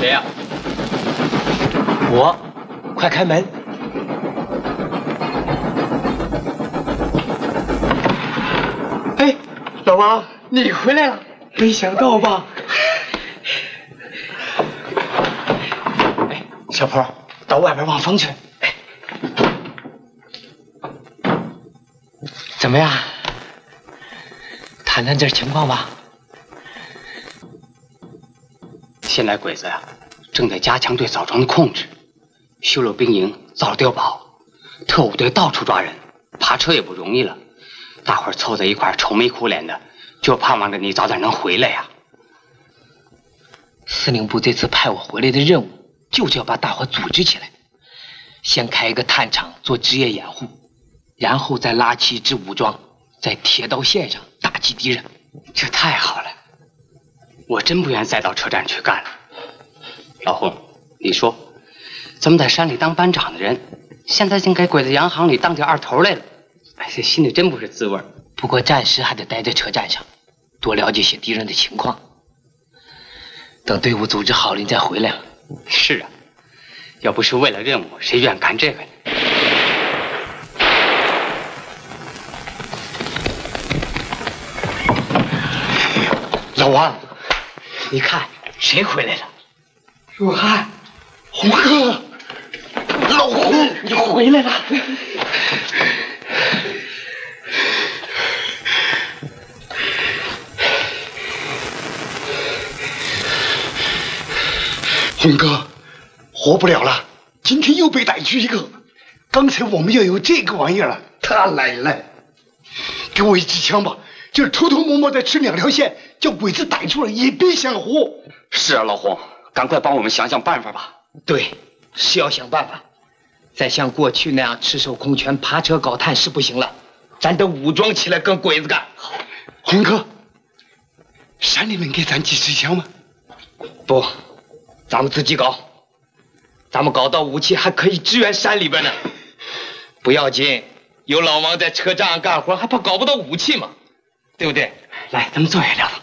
谁呀？我，快开门！哎，老王，你回来了，没想到吧？哎，小坡，到外边望风去。哎，怎么样？谈谈这情况吧。现在鬼子呀，正在加强对枣庄的控制，修了兵营，造了碉堡，特务队到处抓人，扒车也不容易了。大伙儿凑在一块儿，愁眉苦脸的，就盼望着你早点能回来呀。司令部这次派我回来的任务，就是要把大伙组织起来，先开一个探场做职业掩护，然后再拉起一支武装，在铁道线上打击敌人。这太好了，我真不愿再到车站去干了。老洪，你说，咱们在山里当班长的人，现在竟给鬼子洋行里当起二头来了，哎，这心里真不是滋味。不过暂时还得待在车站上，多了解些敌人的情况。等队伍组织好了，你再回来。是啊，要不是为了任务，谁愿干这个呢？老王，你看谁回来了？若涵，洪哥，老洪，你回来了。 洪哥，活不了了，今天又被逮去一个。刚才我们要有这个玩意儿了，他来了，给我一支枪吧，就是偷偷摸摸再吃2条线，叫鬼子逮住了也别想活。 是啊，老洪，赶快帮我们想想办法吧。对，是要想办法。再像过去那样赤手空拳爬车搞探视不行了，咱得武装起来跟鬼子干。好， 洪哥，山里面给咱几支枪吗？ 不，咱们自己搞。咱们搞到武器还可以支援山里边呢。不要紧，有老王在车站上干活，还怕搞不到武器吗？对不对？来，咱们坐下聊聊。